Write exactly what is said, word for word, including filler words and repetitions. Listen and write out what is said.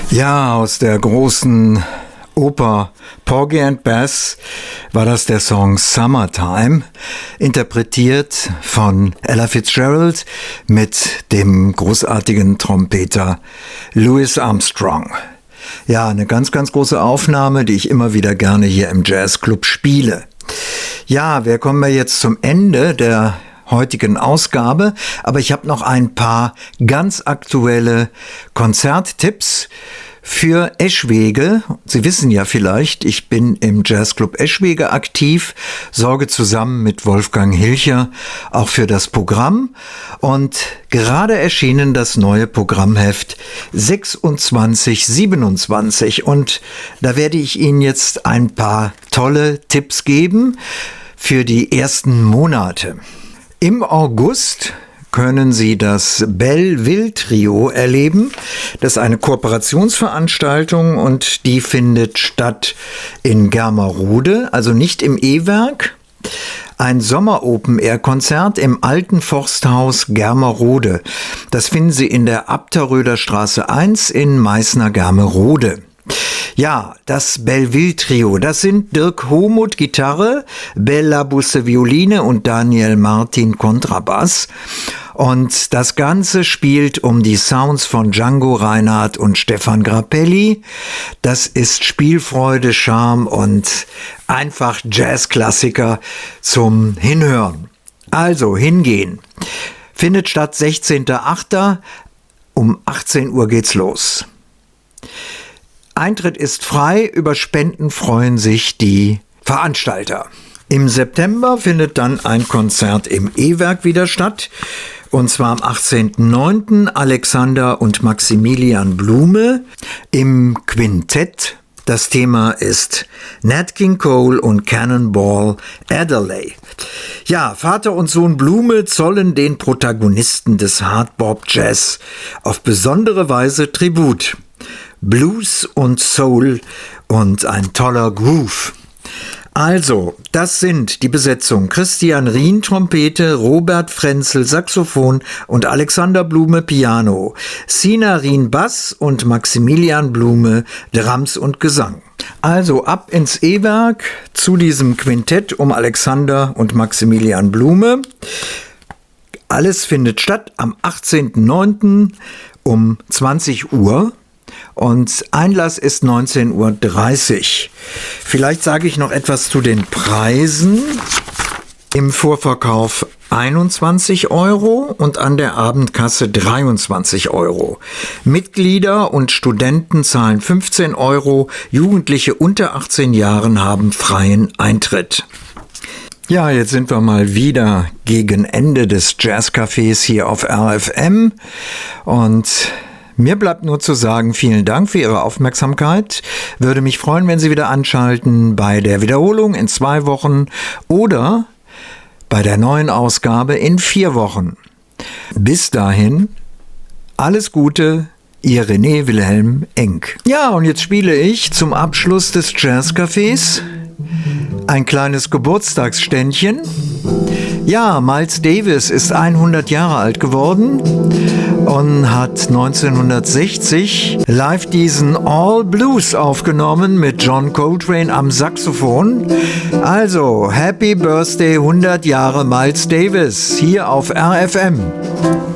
Ja, aus der großen Oper Porgy and Bess war das der Song Summertime, interpretiert von Ella Fitzgerald mit dem großartigen Trompeter Louis Armstrong. Ja, eine ganz, ganz große Aufnahme, die ich immer wieder gerne hier im Jazzclub spiele. Ja, wir kommen jetzt zum Ende der heutigen Ausgabe, aber ich habe noch ein paar ganz aktuelle Konzerttipps für Eschwege. Sie wissen ja vielleicht, ich bin im Jazzclub Eschwege aktiv, sorge zusammen mit Wolfgang Hilcher auch für das Programm und gerade erschienen das neue Programmheft sechsundzwanzig siebenundzwanzig und da werde ich Ihnen jetzt ein paar tolle Tipps geben für die ersten Monate. Im August können Sie das Belleville Trio erleben. Das ist eine Kooperationsveranstaltung und die findet statt in Germerode, also nicht im E-Werk. Ein Sommer-Open-Air-Konzert im Alten Forsthaus Germerode. Das finden Sie in der Abterröder Straße eins in Meißner-Germerode. Ja, das Belleville Trio, das sind Dirk Homuth Gitarre, Bella Busse Violine und Daniel Martin Kontrabass. Und das Ganze spielt um die Sounds von Django Reinhardt und Stefan Grappelli. Das ist Spielfreude, Charme und einfach Jazzklassiker zum Hinhören. Also hingehen. Findet statt sechzehnter achter um achtzehn Uhr geht's los. Eintritt ist frei, über Spenden freuen sich die Veranstalter. Im September findet dann ein Konzert im E-Werk wieder statt. Und zwar am achtzehnten neunten Alexander und Maximilian Blume im Quintett. Das Thema ist Nat King Cole und Cannonball Adderley. Ja, Vater und Sohn Blume zollen den Protagonisten des Hardbop Jazz auf besondere Weise Tribut. Blues und Soul und ein toller Groove. Also, das sind die Besetzung: Christian Rien Trompete, Robert Frenzel Saxophon und Alexander Blume Piano, Sina Rien Bass und Maximilian Blume Drums und Gesang. Also ab ins E-Werk zu diesem Quintett um Alexander und Maximilian Blume. Alles findet statt am achtzehnten neunten um zwanzig Uhr. Und Einlass ist neunzehn Uhr dreißig. Vielleicht sage ich noch etwas zu den Preisen. Im Vorverkauf einundzwanzig Euro und an der Abendkasse dreiundzwanzig Euro. Mitglieder und Studenten zahlen fünfzehn Euro. Jugendliche unter achtzehn Jahren haben freien Eintritt. Ja, jetzt sind wir mal wieder gegen Ende des Jazzcafés hier auf R F M und mir bleibt nur zu sagen, vielen Dank für Ihre Aufmerksamkeit. Würde mich freuen, wenn Sie wieder anschalten bei der Wiederholung in zwei Wochen oder bei der neuen Ausgabe in vier Wochen. Bis dahin, alles Gute, Ihr René Wilhelm Enck. Ja, und jetzt spiele ich zum Abschluss des Jazzcafés ein kleines Geburtstagsständchen. Ja, Miles Davis ist hundert Jahre alt geworden und hat neunzehnhundertsechzig live diesen All Blues aufgenommen mit John Coltrane am Saxophon. Also, Happy Birthday hundert Jahre Miles Davis hier auf R F M.